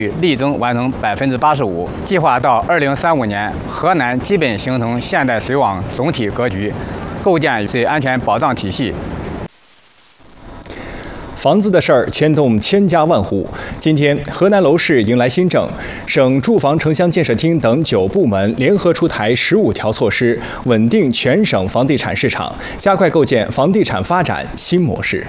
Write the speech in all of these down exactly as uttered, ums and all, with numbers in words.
力争完成百分之八十五。计划到二零三五年，河南基本形成现代水网总体格局，构建水安全保障体系。 房子的事儿牵动千家万户。今天，河南楼市迎来新政，省住房城乡建设厅等九部门联合出台十五条措施，稳定全省房地产市场，加快构建房地产发展新模式。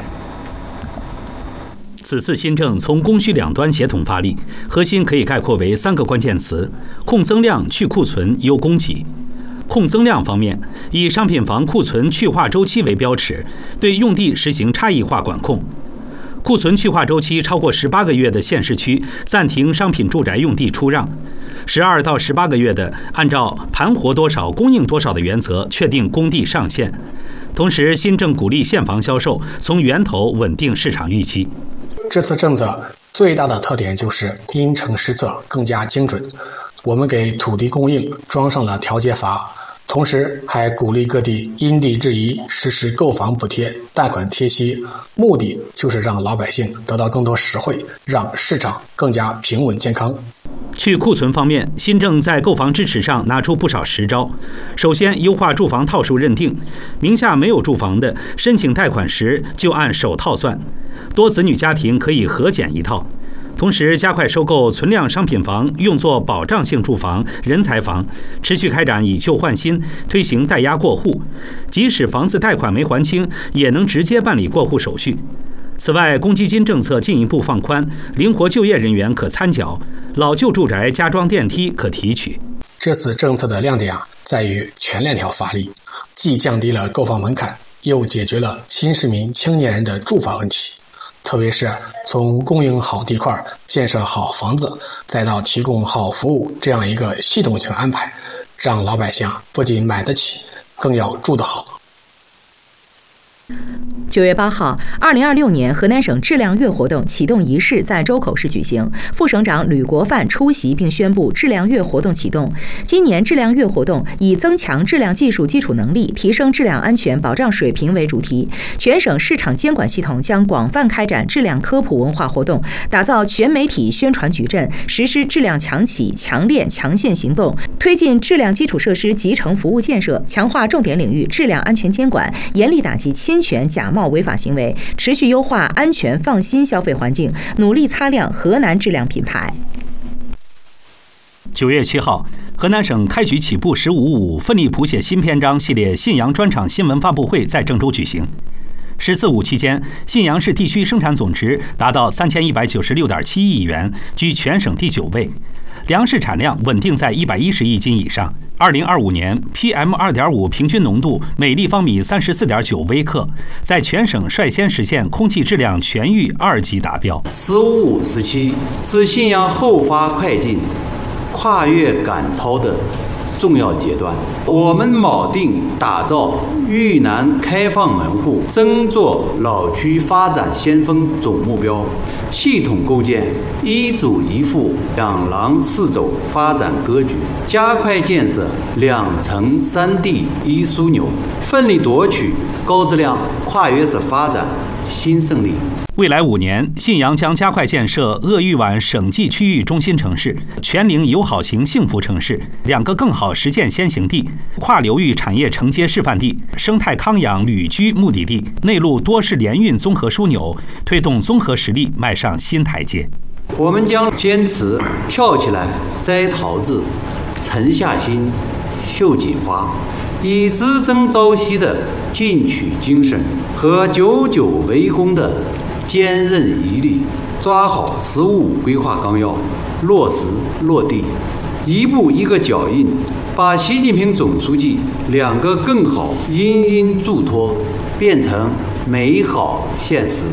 此次新政从供需两端协同发力，核心可以概括为三个关键词：控增量、去库存、优供给。控增量方面，以商品房库存去化周期为标尺，对用地实行差异化管控。库存去化周期超过十八个月的县市区暂停商品住宅用地出让，十二到十八个月的按照盘活多少供应多少的原则确定供地上限。同时，新政鼓励现房销售，从源头稳定市场预期。 这次政策最大的特点就是因城施策更加精准，我们给土地供应装上了调节阀，同时还鼓励各地因地制宜实施购房补贴、贷款贴息，目的就是让老百姓得到更多实惠，让市场更加平稳健康。 去库存方面，新政在购房支持上拿出不少实招。首先，优化住房套数认定，名下没有住房的申请贷款时就按首套算，多子女家庭可以合减一套。同时，加快收购存量商品房，用作保障性住房、人才房，持续开展以旧换新，推行代押过户，即使房子贷款没还清，也能直接办理过户手续。此外，公积金政策进一步放宽，灵活就业人员可参缴，老旧住宅加装电梯可提取。 这次政策的亮点啊，在于全链条发力，既降低了购房门槛，又解决了新市民青年人的住房问题。特别是从供应好地块、建设好房子，再到提供好服务这样一个系统性安排，让老百姓不仅买得起，更要住得好。 九月八号，二零二六年河南省质量月活动启动仪式在周口市举行，副省长吕国范出席并宣布质量月活动启动。今年质量月活动以增强质量技术基础能力、提升质量安全保障水平为主题，全省市场监管系统将广泛开展质量科普文化活动，打造全媒体宣传矩阵，实施质量强企、强链、强线行动，推进质量基础设施集成服务建设，强化重点领域质量安全监管，严厉打击侵权假冒违法行为，持续优化安全放心消费环境，努力擦亮河南质量品牌。 九月七号，河南省开局起步“十五五”奋力谱写新篇章系列信阳专场新闻发布会在郑州举行。“十四五”期间，信阳市地区生产总值达到三千一百九十六点七亿元，居全省第九位。粮食产量稳定在一百一十亿斤以上。二零二五年 P M 二点五 平均浓度每立方米三十四点九微克，在全省率先实现空气质量全域二级达标。 十五五时期是信阳后发快进、跨越赶超的重要阶段，我们锚定打造豫南开放门户、争做老区发展先锋总目标，系统构建一主一副两廊四走发展格局，加快建设两城三地一枢纽，奋力夺取高质量跨越式发展新胜利。 未来五年，信阳将加快建设鄂豫皖省际区域中心城市、全龄友好型幸福城市两个更好实践先行地、跨流域产业承接示范地、生态康养旅居目的地、内陆多式联运综合枢纽，推动综合实力迈上新台阶。 我们将坚持跳起来摘桃子、沉下心绣锦花，以只争朝夕的进取精神和久久为功的坚韧毅力，抓好“十五五”规划纲要，落实落地，一步一个脚印，把习近平总书记两个更好殷殷嘱托变成美好现实。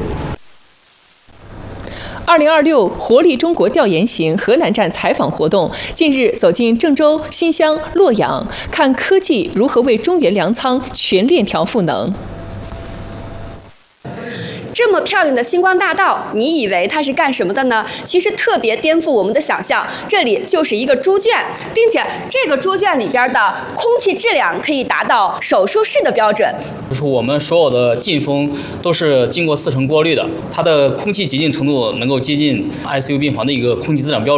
二零二六活力中国调研行河南站采访活动近日走进郑州、新乡、洛阳，看科技如何为中原粮仓全链条赋能。 这么漂亮的星光大道，你以为它是干什么的呢？其实特别颠覆我们的想象，这里就是一个猪圈，并且这个猪圈里边的空气质量可以达到手术室的标准。 就是我们所有的进风都是经过四层过滤的，它的空气洁净程度能够接近 I C U 病房的一个空气质量标准。